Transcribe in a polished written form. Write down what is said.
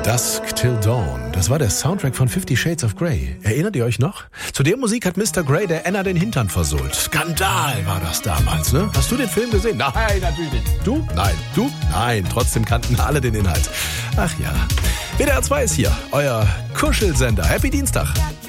Dusk Till Dawn. Das war der Soundtrack von 50 Shades of Grey. Erinnert ihr euch noch? Zu der Musik hat Mr. Grey der Anna den Hintern versohlt. Skandal war das damals, ne? Hast du den Film gesehen? Nein, natürlich nicht. Du? Nein. Du? Nein. Trotzdem kannten alle den Inhalt. Ach ja. WDR 2 ist hier, euer Kuschelsender. Happy Dienstag.